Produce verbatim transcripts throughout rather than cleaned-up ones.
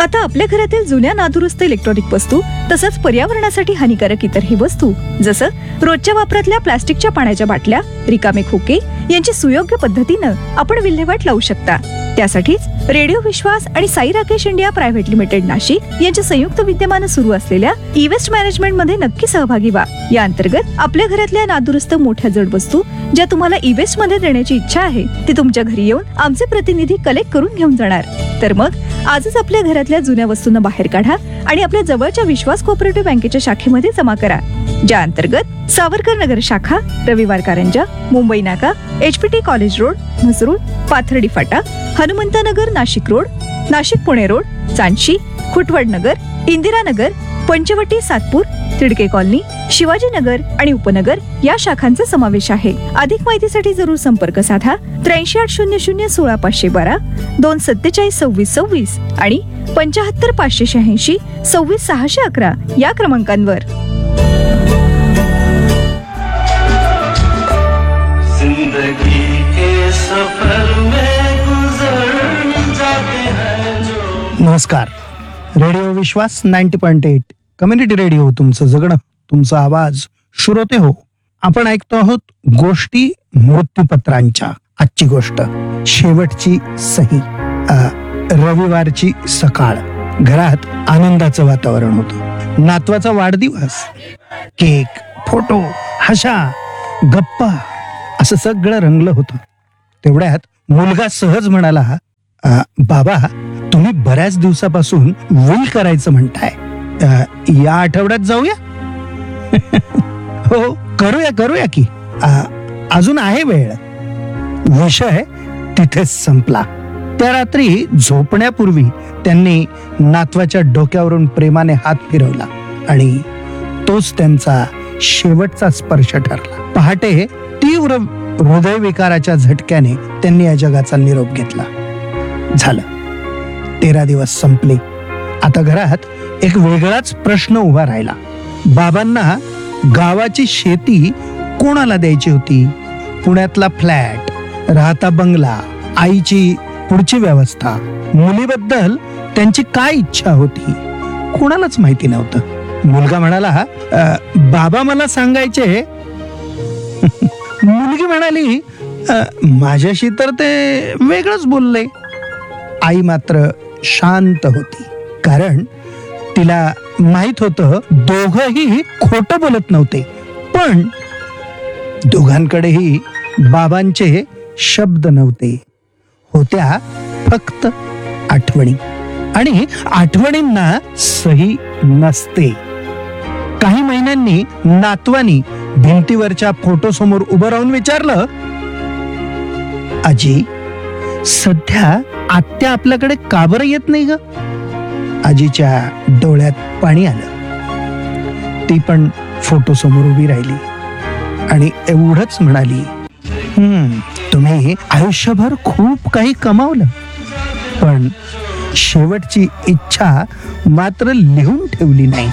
आता आपल्या घरातील जुन्या नादुरुस्त इलेक्ट्रॉनिक वस्तू तसंच पर्यावरणासाठी हानिकारक इतरही वस्तू जसं रोजच्या वापरातल्या प्लास्टिकच्या पाण्याच्या बाटल्या, रिकामे खोके यांची सुयोग्य पद्धतीनं आपण विल्हेवाट लावू शकता. त्यासाठीच रेडिओ विश्वास आणि Sai Rakesh India private limited Nashik यांच्या संयुक्त विद्यमानं सुरू असलेल्या ई वेस्ट मॅनेजमेंट मध्ये नक्की सहभागी व्हा. या अंतर्गत आपल्या घरातल्या नादुरुस्त मोठ्या जड वस्तू ज्या तुम्हाला ई वेस्ट मध्ये देण्याची इच्छा आहे ती तुमच्या घरी येऊन आमचे प्रतिनिधी कलेक्ट करून घेऊन जाणार. तर मग आजच आपल्या घरातल्या जुन्या वस्तूंना बाहेर काढा आणि आपल्या जवळच्या विश्वास कोऑपरेटिव्ह बँकेच्या शाखेमध्ये जमा करा, ज्या अंतर्गत सावरकर नगर शाखा, रविवार कारंजा, मुंबई नाका, HPT college road, Mhasrul, Pathardi Phata, Hanumantnagar Nashik road, Nashik Pune road, चांदशी, Khutwad नगर, इंदिरानगर, पंचवटी सातपूर, तिडके कॉलनी, शिवाजीनगर आणि उपनगर या शाखांचा समावेश आहे. अधिक माहितीसाठी जरूर संपर्क साधा त्र्याऐंशी आठ शून्य शून्य सोळा पाचशे बारा, दोन सत्तेचाळीस सव्वीस सव्वीस आणि पंचाहत्तर पाचशे शहाऐंशी सव्वीस सहाशे अकरा या क्रमांकांवर. नमस्कार. रेडिओ विश्वास ninety point eight community radio, तुमचं जगणं, तुमचा आवाज. श्रोते हो, आपण ऐकतो आहोत गोष्टी मृत्यूपत्रांच्या. आजची गोष्ट शेवटची सही. अ, रविवारची सकाळ. घरात आनंदाचं वातावरण होतं. नातवाचा वाढदिवस, केक, फोटो, हशा, गप्पा असं सगळं रंगलं होतं. तेवढ्यात मुलगा सहज म्हणाला, "अ, बाबा, तुम्ही बऱ्याच दिवसापासून विल करायचं म्हणताय, अ, या आठवड्यात जाऊया?" "हो, करूया करूया की, अ, अजून आहे वेळ." विषय तिथेच संपला. त्या रात्री झोपण्यापूर्वी त्यांनी नातवाच्या डोक्यावरून प्रेमाने हात फिरवला आणि तोच त्यांचा शेवटचा स्पर्श ठरला. पहाटे तीव्र हृदयविकाराच्या झटक्याने त्यांनी या जगाचा निरोप घेतला. झालं, तेरा दिवस संपले. आता घरात एक वेगळाच प्रश्न उभा राहिला. बाबांना गावाची शेती कोणाला द्यायची होती? पुण्यातला फ्लॅट, राहता बंगला, आईची पुढची व्यवस्था, मुलीबद्दल त्यांची काय इच्छा होती, कोणालाच माहिती नव्हतं. मुलगा म्हणाला, "अ, बाबा मला सांगायचे." मुलगी म्हणाली, "अ, माझ्याशी तर ते वेगळंच बोलले." आई मात्र शांत होती, कारण तिला माहित होतं दोघंही खोटं बोलत नव्हते, पण दोघांकडेही बाबांचे शब्द नव्हते. होत्या फक्त आठवणी, आणि आठवणींना सही नसते. काही महिन्यांनी नातवानी भिंतीवरच्या फोटो समोर उभं राहून विचारलं, "आजी, सध्या आत्या आपल्याकडे का बरं येत नाही ग?" आजीच्या डोळ्यात पाणी आलं. ती पण फोटो समोर उभी राहिली आणि एवढंच म्हणाली, "हम्म तुम्ही आयुष्यभर खूप काही कमावलं, पण शेवटची इच्छा मात्र लिहून ठेवली नाही."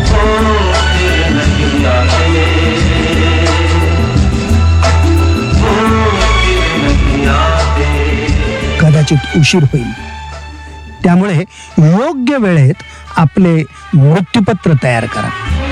कदाचित उशीर होईल, त्यामुळे योग्य वेळेत आपले मृत्यूपत्र तयार करा.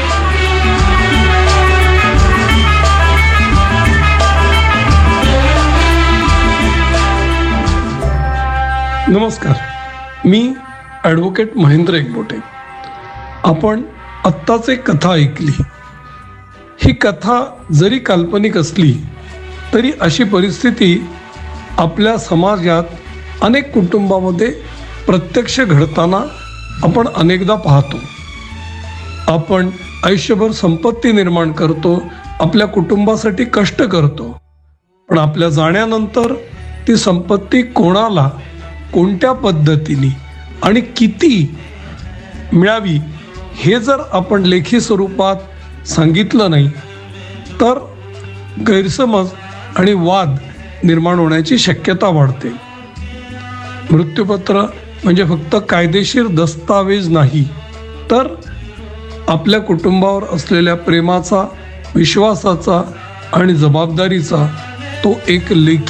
नमस्कार, मी ॲडव्होकेट महेंद्र एकबोटे. आपण आत्ताच एक कथा ऐकली. ही कथा जरी काल्पनिक असली तरी अशी परिस्थिती आपल्या समाजात अनेक कुटुंबामध्ये प्रत्यक्ष घडताना आपण अनेकदा पाहतो. आपण आयुष्यभर संपत्ती निर्माण करतो, आपल्या कुटुंबासाठी कष्ट करतो, पण आपल्या जाण्यानंतर ती संपत्ती कोणाला, कोणत्या पद्धतीने आणि किती मिळावी हे जर आपण लेखी स्वरूपात सांगितलं नाही तर गैरसमज आणि वाद निर्माण होण्याची शक्यता वाढते. मृत्यूपत्र म्हणजे फक्त कायदेशीर दस्तावेज नाही, तर आपल्या कुटुंबावर असलेल्या प्रेमाचा, विश्वासाचा आणि जबाबदारीचा तो एक लेखी